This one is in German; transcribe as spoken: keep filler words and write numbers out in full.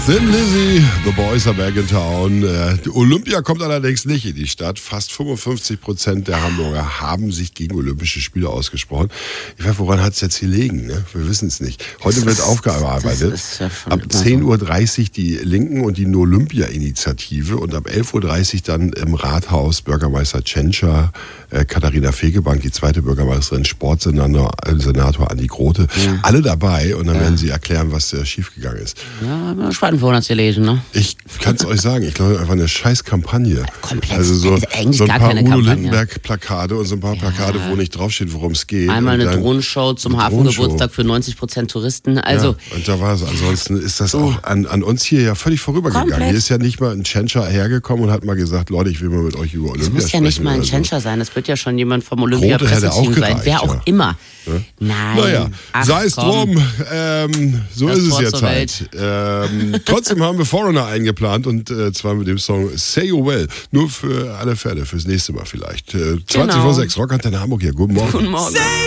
Thin Lizzy, The Boys are back in town. Äh, Olympia kommt allerdings nicht in die Stadt. Fast fünfundfünfzig Prozent der Hamburger haben sich gegen Olympische Spiele ausgesprochen. Ich weiß, woran hat es jetzt gelegen? Ne? Wir wissen es nicht. Heute wird aufgearbeitet. Ja ab zehn Uhr dreißig die Linken und die No-Olympia-Initiative und ab elf Uhr dreißig dann im Rathaus Bürgermeister Tschentscher, äh, Katharina Fegebank, die zweite Bürgermeisterin, Sportsenator äh, Senator Andi Grote. Ja. Alle dabei und dann ja. werden sie erklären, was da schiefgegangen ist. Ja, bin gespannt, wo das gelesen, ne? Ich kann es euch sagen, ich glaube einfach eine scheiß Kampagne. Komplett. Also so, also eigentlich so ein gar paar keine Udo Kampagne. Lindenberg-Plakate und so ein paar ja. Plakate, wo nicht draufsteht, worum es geht. Einmal und eine Drohnenshow zum eine Hafengeburtstag für neunzig Prozent Touristen. Also ja, und da war es. Ansonsten ist das so. auch an, an uns hier ja völlig vorübergegangen. Komplett. Hier ist ja nicht mal ein Tschentscher hergekommen und hat mal gesagt, Leute, ich will mal mit euch über Olympia sprechen. Das muss ja nicht mal ein so. Tschentscher sein. Das wird ja schon jemand vom Olympia-Presseteam sein. Wer auch ja. immer. Ja? Nein. Naja, Ach, sei es komm. drum. Ähm, so Das ist es Tor jetzt zur halt. Ähm, trotzdem haben wir Foreigner eingeplant und äh, zwar mit dem Song Say You Well. Nur für alle Fälle, fürs nächste Mal vielleicht. Äh, zwanzig vor sechs, Rockantenne Hamburg hier. Guten Morgen. Guten Morgen.